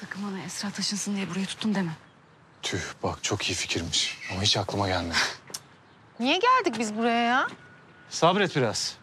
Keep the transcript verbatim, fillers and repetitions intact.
Sakın bana Esra taşınsın diye burayı tuttum deme. Tüh bak çok iyi fikirmiş ama hiç aklıma gelmedi. Niye geldik biz buraya ya? Sabret biraz.